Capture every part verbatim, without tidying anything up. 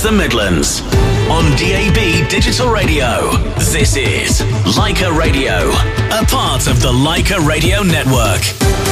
across the Midlands. On D A B Digital Radio, this is Leica Radio, a part of the Leica Radio Network.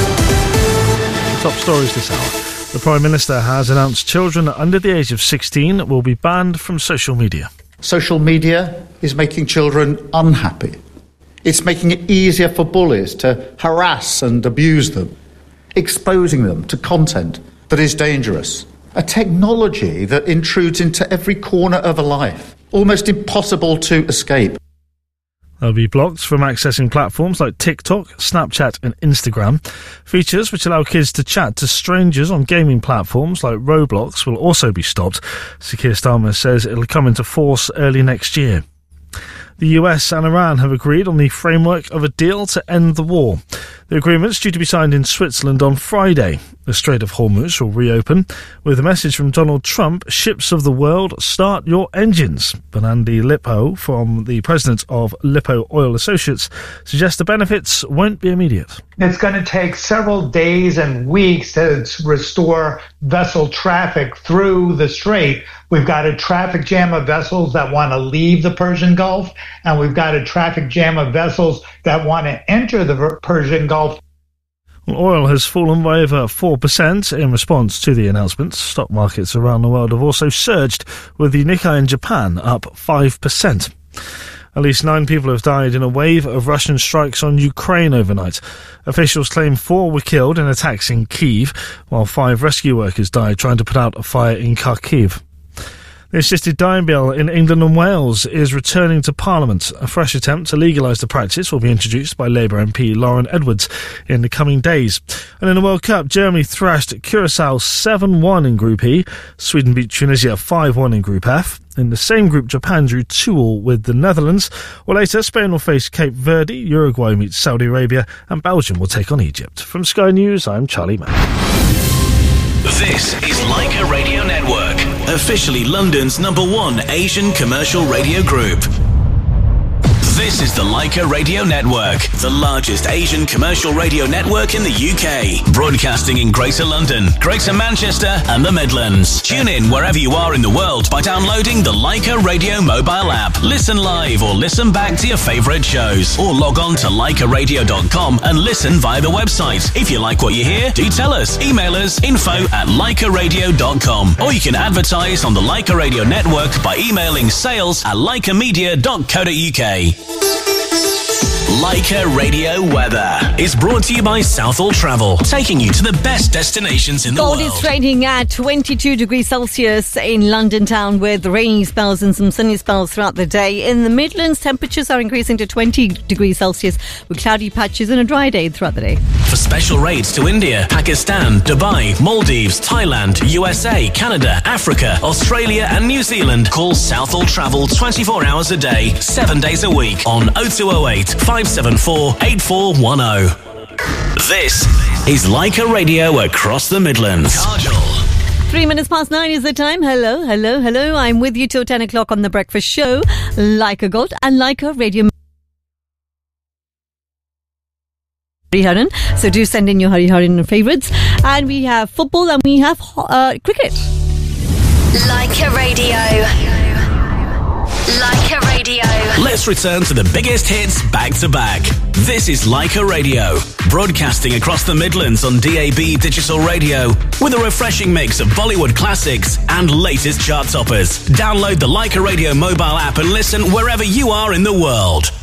Top stories this hour. The Prime Minister has announced children under the age of sixteen will be banned from social media. Social media is making children unhappy. It's making it easier for bullies to harass and abuse them, exposing them to content that is dangerous. A technology that intrudes into every corner of a life, almost impossible to escape. They'll be blocked from accessing platforms like TikTok, Snapchat and Instagram. Features which allow kids to chat to strangers on gaming platforms like Roblox will also be stopped. Sir Keir Starmer says it'll come into force early next year. The U S and Iran have agreed on the framework of a deal to end the war. The agreement's due to be signed in Switzerland on Friday. The Strait of Hormuz will reopen. With a message from Donald Trump, ships of the world, start your engines. But Andy Lippo, from the president of Lippo Oil Associates, suggests the benefits won't be immediate. It's going to take several days and weeks to restore vessel traffic through the Strait. We've got a traffic jam of vessels that want to leave the Persian Gulf, and we've got a traffic jam of vessels that want to enter the Persian Gulf. Oil has fallen by over four percent in response to the announcement. Stock markets around the world have also surged, with the Nikkei in Japan up five percent. At least nine people have died in a wave of Russian strikes on Ukraine overnight. Officials claim four were killed in attacks in Kyiv, while five rescue workers died trying to put out a fire in Kharkiv. The assisted dying bill in England and Wales is returning to Parliament. A fresh attempt to legalise the practice will be introduced by Labour M P Lauren Edwards in the coming days. And in the World Cup, Germany thrashed Curacao seven one in Group E. Sweden beat Tunisia five one in Group F. In the same group, Japan drew two all with the Netherlands. Well, later, Spain will face Cape Verde, Uruguay meets Saudi Arabia, and Belgium will take on Egypt. From Sky News, I'm Charlie Mann. This is Leica Radio Network, officially London's number one Asian commercial radio group. This is the Leica Radio Network, the largest Asian commercial radio network in the U K, broadcasting in Greater London, Greater Manchester and the Midlands. Tune in wherever you are in the world by downloading the Leica Radio mobile app. Listen live or listen back to your favourite shows, or log on to leica radio dot com and listen via the website. If you like what you hear, do tell us. Email us info at leica radio dot com, or you can advertise on the Leica Radio Network by emailing sales at leica media dot co dot uk. Leica Radio Weather is brought to you by Southall Travel, taking you to the best destinations in the Gold world. is trading at twenty-two degrees Celsius in London town, with rainy spells and some sunny spells throughout the day. In the Midlands, temperatures are increasing to twenty degrees Celsius with cloudy patches and a dry day throughout the day. For special rates to India, Pakistan, Dubai, Maldives, Thailand, U S A, Canada, Africa, Australia and New Zealand, call Southall Travel twenty-four hours a day, seven days a week on oh two oh eight, five seven four, eight four one oh. This is Leica Radio across the Midlands. Kajol. Three minutes past nine is the time. Hello, hello, hello. I'm with you till ten o'clock on The Breakfast Show. Leica Gold and Leica Radio. Hariharan. So do send in your Hariharan favourites. And we have football and we have uh, cricket. Leica Radio. Leica Radio. Let's return to the biggest hits back to back. This is Leica Radio, broadcasting across the Midlands on D A B Digital Radio with a refreshing mix of Bollywood classics and latest chart toppers. Download the Leica Radio mobile app and listen wherever you are in the world.